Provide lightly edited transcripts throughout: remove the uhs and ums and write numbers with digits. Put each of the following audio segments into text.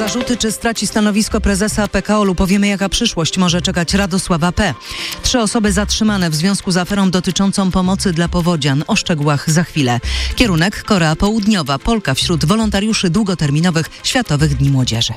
zarzuty, czy straci stanowisko prezesa PKO-u, powiemy, jaka przyszłość może czekać Radosława P. 3 osoby zatrzymane w związku z aferą dotyczącą pomocy dla powodzian. O szczegółach za chwilę. Kierunek Korea Południowa. Polka wśród wolontariuszy długoterminowych Światowych Dni Młodzieży.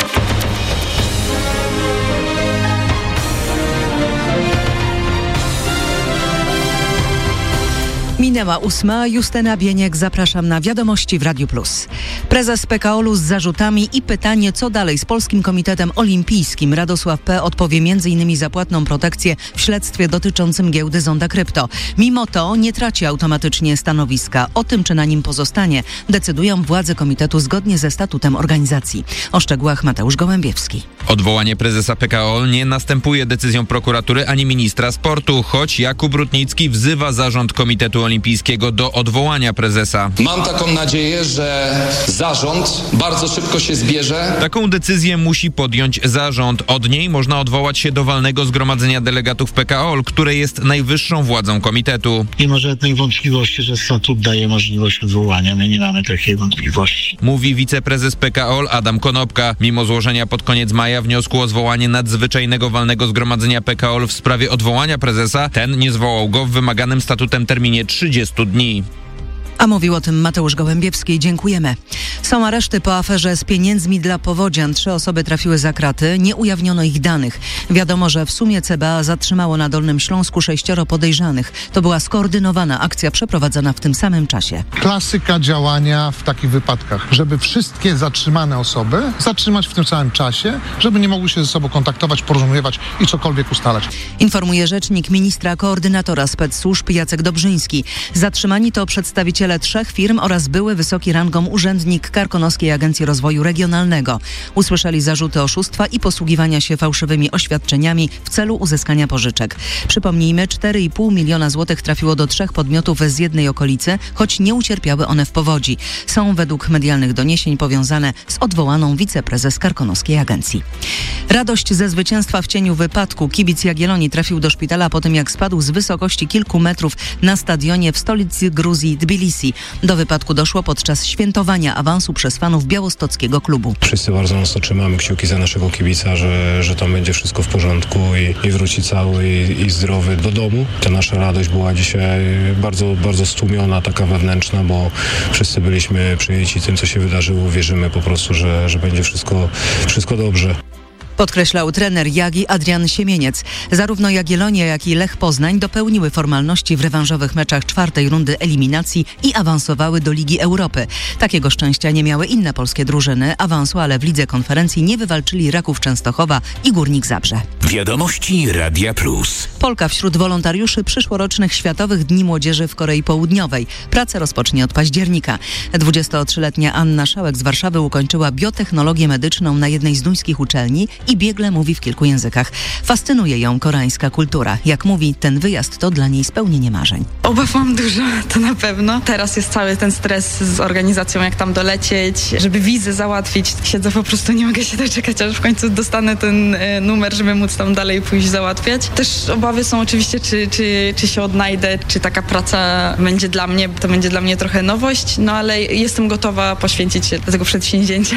Minęła 8. Justyna Bieniek, zapraszam na Wiadomości w Radiu Plus. Prezes PKO-u z zarzutami i pytanie, co dalej z Polskim Komitetem Olimpijskim. Radosław P. odpowie m.in. za płatną protekcję w śledztwie dotyczącym giełdy Zonda Krypto. Mimo to nie traci automatycznie stanowiska. O tym, czy na nim pozostanie, decydują władze komitetu zgodnie ze statutem organizacji. O szczegółach Mateusz Gołębiewski. Odwołanie prezesa PKO nie następuje decyzją prokuratury ani ministra sportu, choć Jakub Rutnicki wzywa zarząd Komitetu Olimpijskiego do odwołania prezesa. Mam taką nadzieję, że zarząd bardzo szybko się zbierze. Taką decyzję musi podjąć zarząd. Od niej można odwołać się do walnego zgromadzenia delegatów PKO, które jest najwyższą władzą komitetu. Nie ma żadnej wątpliwości, że statut daje możliwość odwołania. My nie mamy takiej wątpliwości. Mówi wiceprezes PKO Adam Konopka. Mimo złożenia pod koniec maja wniosku o zwołanie nadzwyczajnego walnego zgromadzenia PKO w sprawie odwołania prezesa, ten nie zwołał go w wymaganym statutem terminie 30 dni. A mówił o tym Mateusz Gołębiewski. Dziękujemy. Są areszty po aferze z pieniędzmi dla powodzian. 3 osoby trafiły za kraty. Nie ujawniono ich danych. Wiadomo, że w sumie CBA zatrzymało na Dolnym Śląsku 6 podejrzanych. To była skoordynowana akcja przeprowadzana w tym samym czasie. Klasyka działania w takich wypadkach, żeby wszystkie zatrzymane osoby zatrzymać w tym samym czasie, żeby nie mogły się ze sobą kontaktować, porozumiewać i cokolwiek ustalać. Informuje rzecznik ministra koordynatora specsłużb Jacek Dobrzyński. Zatrzymani to przedstawiciele 3 firm oraz były wysoki rangą urzędnik Karkonoskiej Agencji Rozwoju Regionalnego. Usłyszeli zarzuty oszustwa i posługiwania się fałszywymi oświadczeniami w celu uzyskania pożyczek. Przypomnijmy, 4,5 miliona złotych trafiło do 3 podmiotów z jednej okolicy, choć nie ucierpiały one w powodzi. Są według medialnych doniesień powiązane z odwołaną wiceprezes Karkonoskiej Agencji. Radość ze zwycięstwa w cieniu wypadku. Kibic Jagiellonii trafił do szpitala po tym, jak spadł z wysokości kilku metrów na stadionie w stolicy Gruzji Tbilisi. Do wypadku doszło podczas świętowania awansu przez fanów białostockiego klubu. Wszyscy bardzo mocno trzymamy kciuki za naszego kibica, że tam będzie wszystko w porządku i wróci cały i zdrowy do domu. Ta nasza radość była dzisiaj bardzo, bardzo stłumiona, taka wewnętrzna, bo wszyscy byliśmy przejęci tym, co się wydarzyło. Wierzymy po prostu, że będzie wszystko dobrze. Podkreślał trener Jagi Adrian Siemieniec. Zarówno Jagiellonia, jak i Lech Poznań dopełniły formalności w rewanżowych meczach 4. rundy eliminacji i awansowały do Ligi Europy. Takiego szczęścia nie miały inne polskie drużyny. Awansu, ale w Lidze Konferencji nie wywalczyli Raków Częstochowa i Górnik Zabrze. Wiadomości Radia Plus. Polka wśród wolontariuszy przyszłorocznych Światowych Dni Młodzieży w Korei Południowej. Pracę rozpocznie od października. 23-letnia Anna Szałek z Warszawy ukończyła biotechnologię medyczną na jednej z duńskich uczelni i biegle mówi w kilku językach. Fascynuje ją koreańska kultura. Jak mówi, ten wyjazd to dla niej spełnienie marzeń. Obaw mam dużo, to na pewno. Teraz jest cały ten stres z organizacją, jak tam dolecieć, żeby wizę załatwić. Siedzę po prostu, nie mogę się doczekać, aż w końcu dostanę ten numer, żeby móc tam dalej pójść załatwiać. Też obawy są oczywiście, czy się odnajdę, czy taka praca będzie dla mnie, to będzie dla mnie trochę nowość, no ale jestem gotowa poświęcić się do tego przedsięwzięcia.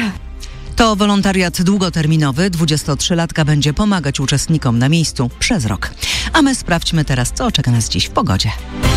To wolontariat długoterminowy. 23-latka będzie pomagać uczestnikom na miejscu przez rok. A my sprawdźmy teraz, co czeka nas dziś w pogodzie.